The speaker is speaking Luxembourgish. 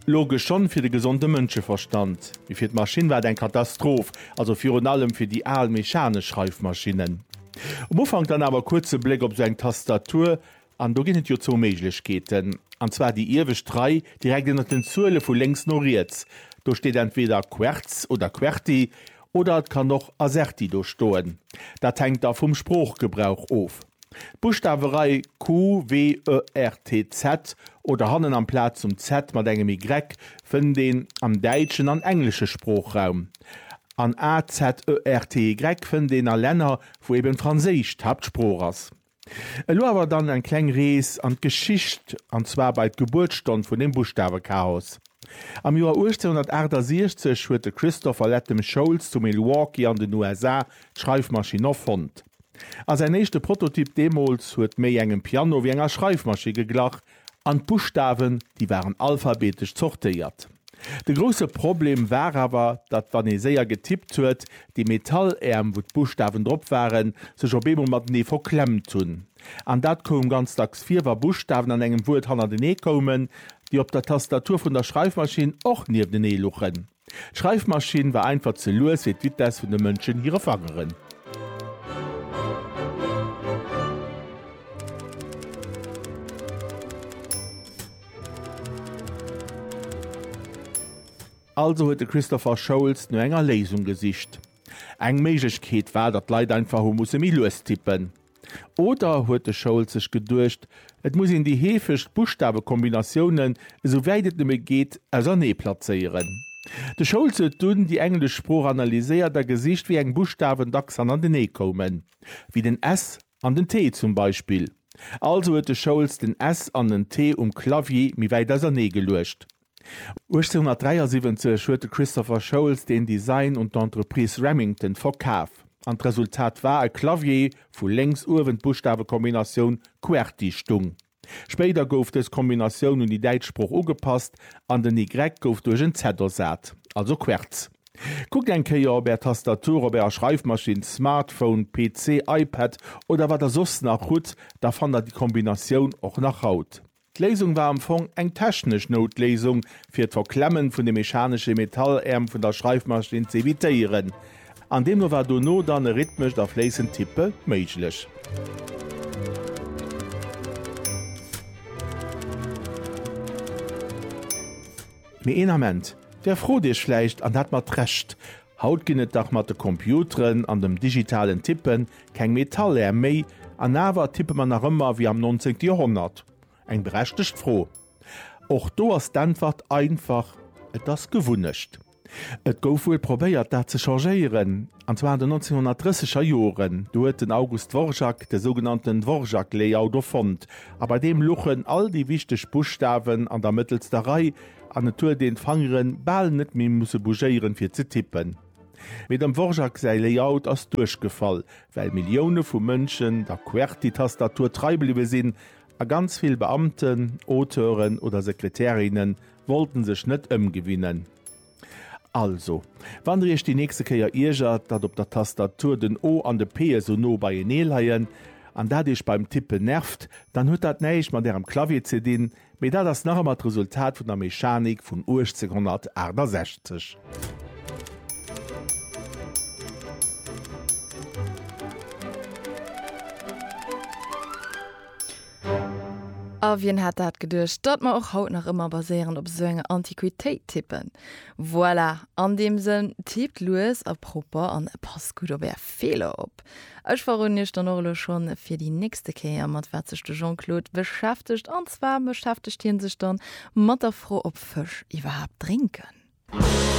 Logisch schon fir de gesunde Mënscheverstand. Wie fir d' Maschine war ein Katastroph, also fir allem fir die allmechanisch Schreifmaschinen. Umfang dann aber kurze Blick op eng Tastatur, an do ginnet jo zo Meiglechkeeten. Anzwa die Irwech 3 direkt nach den Zule vu längs noriert. Do steht entweder Querz oder Querti oder et kann noch Aserti durchstoen. Dat hängt da vom Spruchgebrauch auf. Buchstaberei Q, W, E, R, T, Z oder Hannen am Platz zum Z mat engem Y fën den am deitschen an englische Spruchraum. An A, Z, E, R, T, Y fën den a Länner, wo eben Franzésisch Hauptspruch ass. Lo awer dann en kleng Rees an Geschicht, anzwa bei d Geburtsstand vun dem Buchstabechaos. Am Joar 1868 huet Christopher Latham Scholes zu Milwaukee an den USA d'Schreifmaschine erfund. Als ein nächste Prototyp Demols huet méi engem Piano wie enger Schreifmaschine geglach, an Buchstaben, die waren alphabetisch sortiert. De grosse Problem war aber, dat wann e séier getippt huet, die Metallärm, wo d Buchstaben drop waren, sech op Bemol mat nee verklemmt hunn. An dat kom ganztags 4 Buchstaben an engem Wut han den nee kommen, die op der Tastatur vun der Schreifmaschine och nie den nee luchen. Schreifmaschine war einfach ze loes wie das vun de Mënschen hire Fangeren. Also huet Christopher Scholes no enger Lesung gesicht. Eng Meigkeet war dat Leiit einfach muss Milus tippen. Oder huet de Scholes sech gedurcht, et muss in die hefecht Buchstabekombinationen so weidet me geht as er nee placeieren. De Scholes huet dun die englisch Spruch analyséiert der Gesicht wie eng Buchstaben dacks an den Nee kommen, wie den S an den T zum Beispiel. Also huet de Scholes den S an den T Klavier mi weit as er nee gelöscht. 1873 huete Christopher Scholes den Design und d'Entreprise Remington verkaaf. An Resultat war e Klavier vu längs urwen Buchstabekombination QWERTY stung. Später gouf es Kombination und die Deitspruch ugepasst, an den Y gouf durch en Z ersat, also Querz. Guckt ein Keier ob Tastatur, ob Schreifmaschine, Smartphone, PC, iPad oder wat der sos nach gut, da fand die Kombination auch nach Haut. Die Lesung war am Fong eng technisch Notlesung fir d'Verklemmen vun de mechanische Metallärm vun der Schreifmaschine zu evitieren. An dem war du no dann rhythmisch der Fläsen tippe méiglech. Me enament, der froh Dich schleicht an dat mat recht. Haut ginnet dach mat de Computeren an dem digitalen Tippen keng Metallärm méi, an nawer tippe man nach ëmmer wie am 19. Jahrhundert. Eng berechtigt froh. Och do ass d'Antwort einfach et das gewunnecht. Et gouf wohl probéiert dat ze changeieren. Anzwa den 1930er Joren doet den August Dvorak de sogenannten Dvorak-Layout erfund, a bei dem luchen all die wichteg Buchstaben an der Mittelsterei an der Tour den Fangeren ball net mi musse bougéieren fir ze tippen. Mit dem Dvorak sei Layout ass durchgefall, well Millioune vu Mënschen der QWERTY-Tastatur treibliwe sinn, a ganz viel Beamten, Auteuren oder Sekretärinnen wollten sech net gewinnen. Also, wann ich die nächste Keier irgert, dat op der Tastatur den O an de P so no bei en leien, an dat Dich beim Tippe nervt, dann huet dat neich man der am Klavier ze din, me da das nach mat Resultat vun der Mechanik vun 1868. Wien hat dat gedurcht, dat man auch haut noch immer basieren op so enge Antiquitéit tippen. Voilà, an dem Sinn tippt Louis apropos an pass gut op Fehler op. Ech verrunnecht an Orlo schon fir die nächste Keier mat watzechte Jean-Claude beschäftigt, an zwar beschäftigt hin sich dann mat der froh op Fisch überhaupt trinken.